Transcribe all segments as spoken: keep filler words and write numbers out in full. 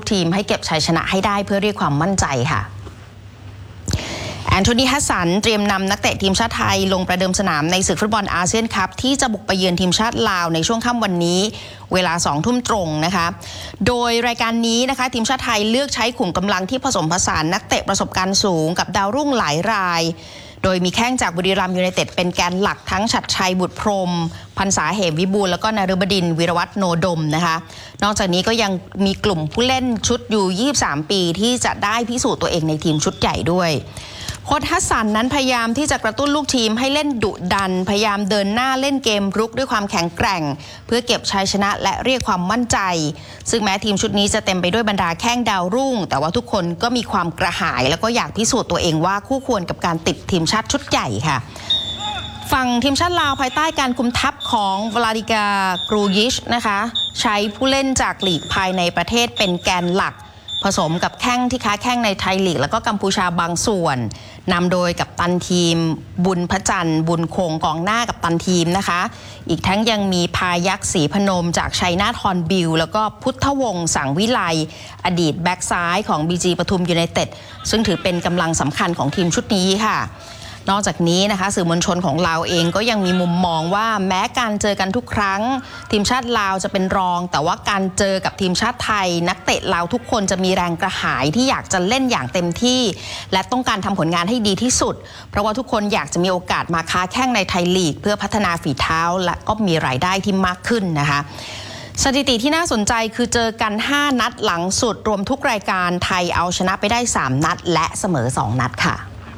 ทีมให้เก็บชัยชนะให้ได้เพื่อเรียกความมั่นใจค่ะแอนโทนี ฮัสสันเตรียมนำนักเตะทีมชาติไทยลงประเดิมสนามในศึกฟุตบอลอาเซียนคัพที่จะบุกไปเยือนทีมชาติลาวในช่วงค่ำวันนี้เวลาสองทุ่มตรงนะคะโดยรายการนี้นะคะทีมชาติไทยเลือกใช้ขุมกำลังที่ผสมผสานนักเตะประสบการณ์สูงกับดาวรุ่งหลายรายโดยมีแข้งจากบุรีรัมย์ยูไนเต็ดเป็นแกนหลักทั้งฉัตรชัยบุตรพรหมพรรษาเหมวิบูลย์แล้วก็นฤบดินทร์วีรวัฒน์โนดมนะคะนอกจากนี้ก็ยังมีกลุ่มผู้เล่นชุดยูยี่สิบสามปีที่จะได้พิสูจน์ตัวเองในทีมชุดใหญ่ด้วยโค้ชฮัสสันนั้นพยายามที่จะกระตุ้นลูกทีมให้เล่นดุดันพยายามเดินหน้าเล่นเกมรุกด้วยความแข็งแกร่งเพื่อเก็บชัยชนะและเรียกความมั่นใจซึ่งแม้ทีมชุดนี้จะเต็มไปด้วยบรรดาแข้งดาวรุ่งแต่ว่าทุกคนก็มีความกระหายแล้วก็อยากพิสูจน์ตัวเองว่าคู่ควรกับการติดทีมชาติชุดใหญ่ค่ะฝั่งทีมชาติลาวภายใต้การคุมทัพของวลาดิกากรูยิชนะคะใช้ผู้เล่นจากลีกภายในประเทศเป็นแกนหลักผสมกับแข้งที่ค้าแข้งในไทยลีกแล้วก็กัมพูชาบางส่วนนำโดยกัปตันทีมบุญพระจันทร์บุญคงกองหน้ากัปตันทีมนะคะอีกทั้งยังมีพายักษ์ศรีพนมจากชัยนาทฮอนบิลแล้วก็พุทธวงศ์สังวิไลอดีตแบ็กซ้ายของ บี จี ปทุมยูไนเต็ดซึ่งถือเป็นกำลังสำคัญของทีมชุดนี้ค่ะนอกจากนี้นะคะสื่อมวลชนของลาวเองก็ยังมีมุมมองว่าแม้การเจอกันทุกครั้งทีมชาติลาวจะเป็นรองแต่ว่าการเจอกับทีมชาติไทยนักเตะลาวทุกคนจะมีแรงกระหายที่อยากจะเล่นอย่างเต็มที่และต้องการทำผลงานให้ดีที่สุดเพราะว่าทุกคนอยากจะมีโอกาสมาค้าแข้งในไทยลีกเพื่อพัฒนาฝีเท้าและก็มีรายได้ที่มากขึ้นนะคะสถิติที่น่าสนใจคือเจอกันห้านัดหลังสุดรวมทุกรายการไทยเอาชนะไปได้สามนัดและเสมอสองนัดค่ะ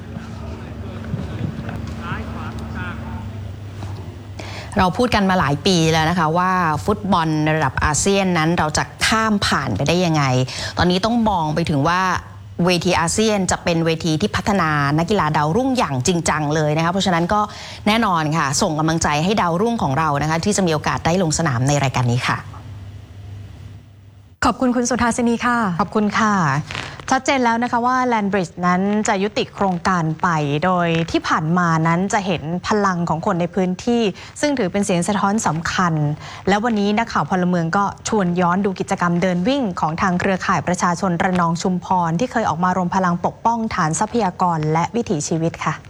เราพูดกันมาหลายปีแล้วนะคะว่าฟุตบอลระดับอาเซียนนั้นเราจะข้ามผ่านไปได้ยังไงตอนนี้ต้องมองไปถึงว่าเวทีอาเซียนจะเป็นเวทีที่พัฒนานักกีฬาดาวรุ่งอย่างจริงจังเลยนะคะเพราะฉะนั้นก็แน่นอนค่ะส่งกำลังใจให้ดาวรุ่งของเรานะคะที่จะมีโอกาสได้ลงสนามในรายการนี้ค่ะขอบคุณคุณสุธาสินีค่ะขอบคุณค่ะชัดเจนแล้วนะคะว่า Land Bridge นั้นจะยุติโครงการไปโดยที่ผ่านมานั้นจะเห็นพลังของคนในพื้นที่ซึ่งถือเป็นเสียงสะท้อนสำคัญและวันนี้นักข่าวพลเมืองก็ชวนย้อนดูกิจกรรมเดินวิ่งของทางเครือข่ายประชาชนระนองชุมพรที่เคยออกมารวมพลังปกป้องฐานทรัพยากรและวิถีชีวิตค่ะ